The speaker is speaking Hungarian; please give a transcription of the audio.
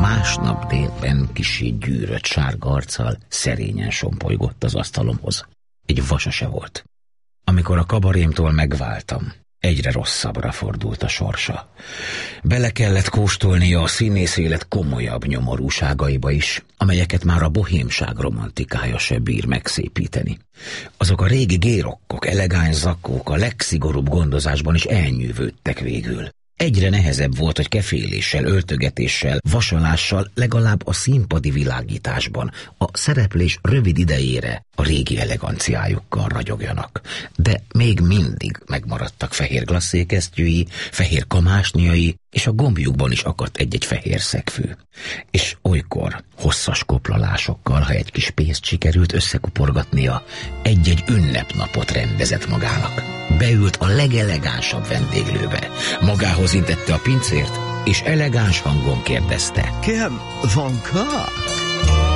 Másnap délben kissé gyűrött sárga arccal szerényen sompolygott az asztalomhoz. Egy vasa se volt. Amikor a kabarémtól megváltam, egyre rosszabbra fordult a sorsa. Bele kellett kóstolnia a színész élet komolyabb nyomorúságaiba is, amelyeket már a bohémság romantikája se bír megszépíteni. Azok a régi gérokkok, elegáns zakkók a legszigorúbb gondozásban is elnyűvődtek végül. Egyre nehezebb volt, hogy keféléssel, öltögetéssel, vasalással legalább a színpadi világításban a szereplés rövid idejére a régi eleganciájukkal ragyogjanak. De még mindig megmaradtak fehér glasszékesztyűi, fehér kamásnyai, és a gombjukban is akadt egy-egy fehér szegfű. És olykor hosszas koplalásokkal, ha egy kis pénzt sikerült összekuporgatnia, egy-egy ünnepnapot rendezett magának. Beült a legelegánsabb vendéglőbe, magához intette a pincért, és elegáns hangon kérdezte: Kérem, van kár?